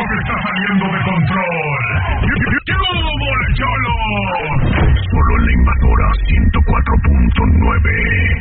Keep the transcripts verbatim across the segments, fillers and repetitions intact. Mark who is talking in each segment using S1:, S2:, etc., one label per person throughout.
S1: se está saliendo de control. ¡Qué hubo, el Cholo! Solo en la Invasora ciento cuatro punto nueve.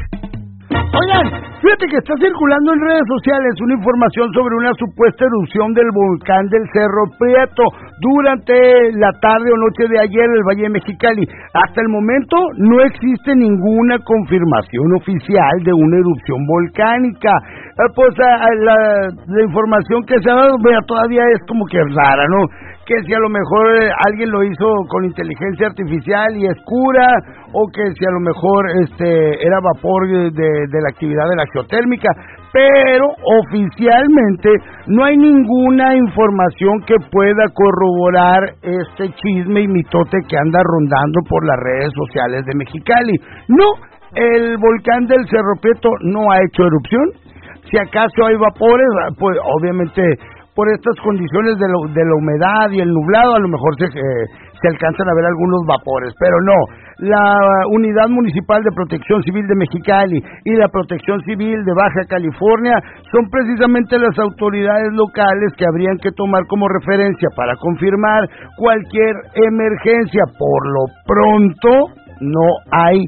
S2: Oigan, fíjate que está circulando en redes sociales una información sobre una supuesta erupción del volcán del Cerro Prieto durante la tarde o noche de ayer en el Valle de Mexicali. Hasta el momento no existe ninguna confirmación oficial de una erupción volcánica. Eh, pues a, a la, la información que se ha dado, vea, todavía es como que rara, ¿no? Que si a lo mejor eh, alguien lo hizo con inteligencia artificial y es cura, o que si a lo mejor este era vapor de, de, de la actividad de la geotérmica, pero oficialmente no hay ninguna información que pueda corroborar este chisme y mitote que anda rondando por las redes sociales de Mexicali. No, el volcán del Cerro Prieto no ha hecho erupción. Si acaso hay vapores, pues obviamente por estas condiciones de, lo, de la humedad y el nublado, a lo mejor se, eh, se alcanzan a ver algunos vapores, pero no. La Unidad Municipal de Protección Civil de Mexicali y la Protección Civil de Baja California son precisamente las autoridades locales que habrían que tomar como referencia para confirmar cualquier emergencia. Por lo pronto, no hay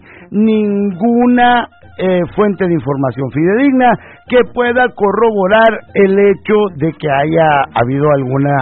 S2: ninguna Eh, fuente de información fidedigna que pueda corroborar el hecho de que haya habido alguna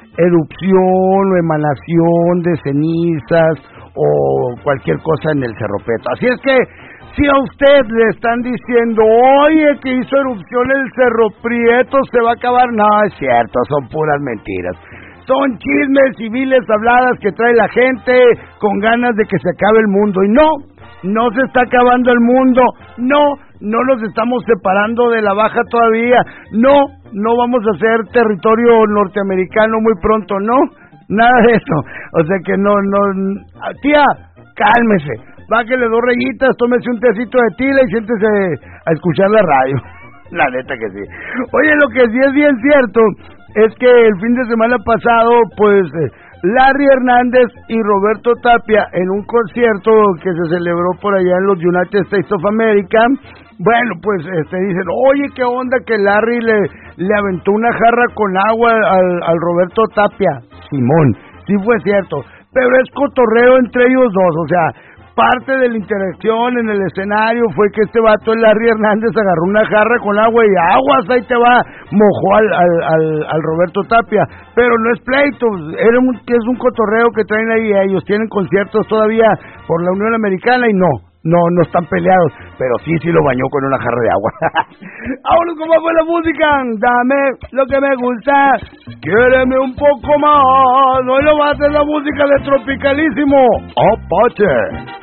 S2: erupción o emanación de cenizas o cualquier cosa en el Cerro Prieto. Así es que si a usted le están diciendo, oye, que hizo erupción el Cerro Prieto, se va a acabar, no es cierto, son puras mentiras. Son chismes civiles habladas que trae la gente con ganas de que se acabe el mundo. Y no, no se está acabando el mundo. No, no nos estamos separando de la Baja todavía. No, no vamos a ser territorio norteamericano muy pronto. No, nada de eso. O sea que no, no, tía, cálmese. Bájale dos rayitas, tómese un tecito de tila y siéntese a escuchar la radio. La neta que sí. Oye, lo que sí es bien cierto es que el fin de semana pasado, pues, Larry Hernández y Roberto Tapia, en un concierto que se celebró por allá en los United States of America, bueno, pues, este, dicen, oye, qué onda que Larry le, le aventó una jarra con agua al, al Roberto Tapia. Simón, sí fue cierto, pero es cotorreo entre ellos dos, o sea, parte de la interacción en el escenario fue que este vato, el Larry Hernández, agarró una jarra con agua y aguas, ahí te va, mojó al, al, al, al Roberto Tapia, pero no es pleito, era un, es un cotorreo que traen ahí, ellos tienen conciertos todavía por la Unión Americana y no, no, no están peleados, pero sí, sí lo bañó con una jarra de agua. Vámonos con más buena música, dame lo que me gusta, quiéreme un poco más, hoy lo va a hacer la música de Tropicalísimo, Apache.